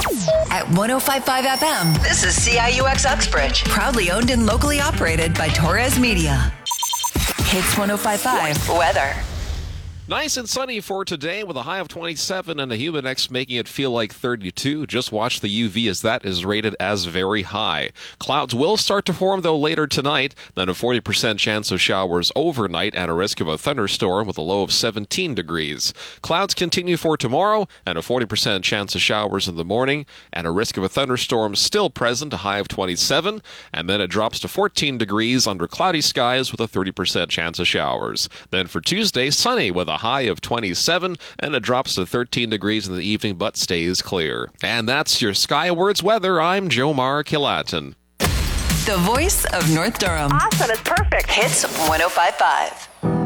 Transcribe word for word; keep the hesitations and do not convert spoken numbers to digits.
At one oh five point five F M, This is C I U X Uxbridge. proudly owned and locally operated by Torres Media. Hits one oh five point five. Weather. Nice and sunny for today with a high of twenty-seven and the humid index making it feel like thirty-two. Just watch the U V as that is rated as very high. Clouds will start to form though later tonight, then a forty percent chance of showers overnight and a risk of a thunderstorm with a low of seventeen degrees. Clouds continue for tomorrow and a forty percent chance of showers in the morning and a risk of a thunderstorm still present, a high of twenty-seven, and then it drops to fourteen degrees under cloudy skies with a thirty percent chance of showers. Then for Tuesday, sunny with a high of twenty-seven, and it drops to thirteen degrees in the evening, but stays clear. And that's your Skywards weather. I'm Jomar Kilatin. The voice of North Durham. Awesome. It's perfect. Hits one oh five point five.